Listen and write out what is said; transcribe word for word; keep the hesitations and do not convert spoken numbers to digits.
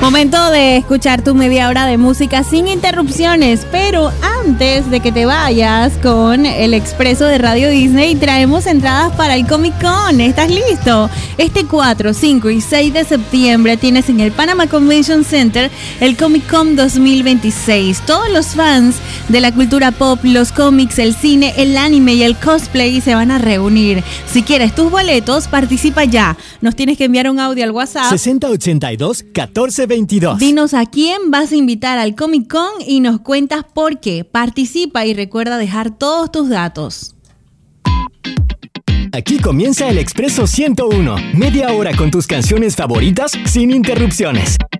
Momento de escuchar tu media hora de música sin interrupciones, pero antes de que te vayas con el expreso de Radio Disney, traemos entradas para el Comic Con. ¿Estás listo? Este cuatro, cinco y seis de septiembre tienes en el Panama Convention Center el Comic Con dos mil veintiséis. Todos los fans de la cultura pop, los cómics, el cine, el anime y el cosplay se van a reunir. Si quieres tus boletos, participa ya. Nos tienes que enviar un audio al WhatsApp sesenta ochenta y dos catorce veintidós. Dinos a quién vas a invitar al Comic Con y nos cuentas por qué. Participa y recuerda dejar todos tus datos. Aquí comienza el Expreso ciento uno. Media hora con tus canciones favoritas sin interrupciones.